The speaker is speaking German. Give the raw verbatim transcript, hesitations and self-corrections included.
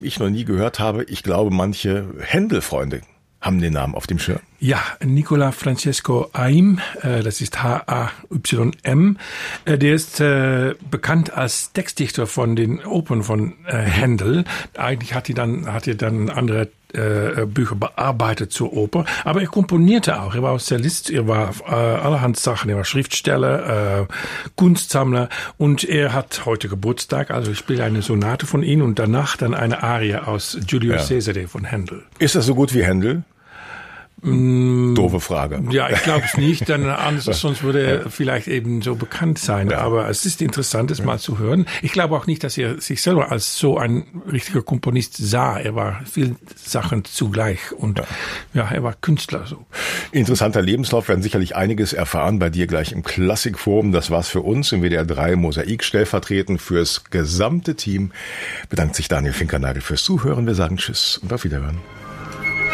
ich noch nie gehört habe. Ich glaube, manche Händel-Freunde haben den Namen auf dem Schirm. Ja, Nicola Francesco Haym, äh, das ist H A Y M, äh, der ist äh, bekannt als Textdichter von den Opern von äh, Händel. Eigentlich hat er dann, hat er dann andere äh, Bücher bearbeitet zur Oper, aber er komponierte auch. Er war Cellist, er war äh, allerhand Sachen, er war Schriftsteller, äh, Kunstsammler und er hat heute Geburtstag, also ich spiele eine Sonate von ihm und danach dann eine Arie aus Julius Ja. Caesar von Händel. Ist das so gut wie Händel? Mm, Doofe Frage. Ja, ich glaube es nicht, denn anders, sonst würde er vielleicht eben so bekannt sein. Ja. Aber es ist interessant, es ja. mal zu hören. Ich glaube auch nicht, dass er sich selber als so ein richtiger Komponist sah. Er war viel Sachen zugleich und ja, ja er war Künstler. So. Interessanter Lebenslauf, werden sicherlich einiges erfahren bei dir gleich im Klassikforum. Das war's für uns im W D R drei Mosaik stellvertretend fürs gesamte Team. Bedankt sich Daniel Finkernagel fürs Zuhören. Wir sagen Tschüss und auf Wiederhören.